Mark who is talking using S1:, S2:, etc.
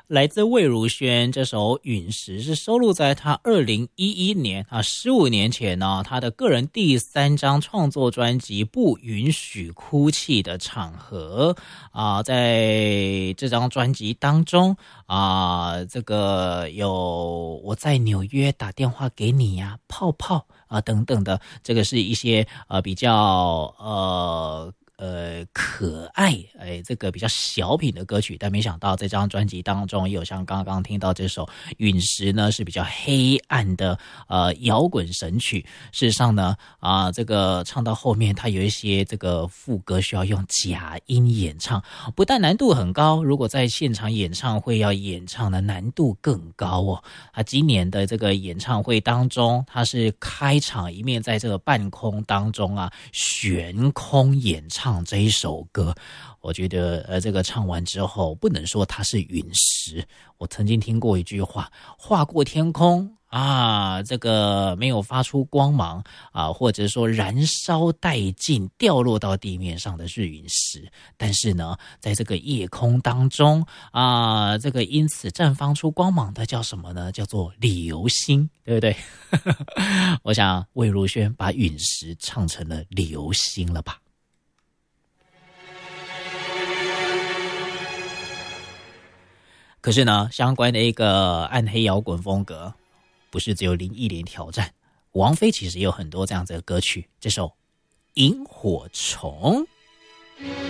S1: 来自魏如萱这首《陨石》是收录在他2011年15年前呢，他的个人第3张创作专辑《不允许哭泣的场合》在这张专辑当中这个有我在纽约打电话给你呀，泡泡等等的，这个是一些比较可爱这个比较小品的歌曲，但没想到这张专辑当中也有像刚刚听到这首《陨石》呢，是比较黑暗的摇滚神曲。事实上呢这个唱到后面，它有一些这个副歌需要用假音演唱，不但难度很高，如果在现场演唱会要演唱的难度更高哦。他今年的这个演唱会当中，他是开场一面在这个半空当中悬空演唱这一首歌，我觉得这个唱完之后不能说它是陨石。我曾经听过一句话，划过天空这个没有发出光芒或者说燃烧殆尽掉落到地面上的是陨石，但是呢在这个夜空当中这个因此绽放出光芒的叫什么呢？叫做流星，对不对？我想魏如萱把陨石唱成了流星了吧。可是呢，相关的一个暗黑摇滚风格，不是只有林忆莲挑战，王菲其实也有很多这样子的歌曲。这首《萤火虫》。